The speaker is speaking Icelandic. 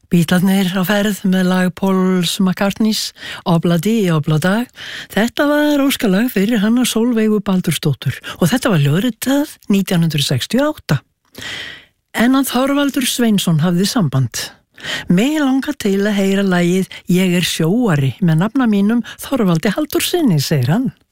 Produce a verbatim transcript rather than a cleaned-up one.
Bítlarnir á ferð með lag Pauls McCartneys, Obladi Oblada. Þetta var óskalag fyrir Hanna Sólveigu Baldursdóttur og þetta var ljóðritað nítján hundruð sextíu og átta. En að Þorvaldur Sveinsson hafði samband. Mig langar til að heyra lagið Ég er sjóari með nafna mínum Þorvaldi Halldórssyni, segir hann.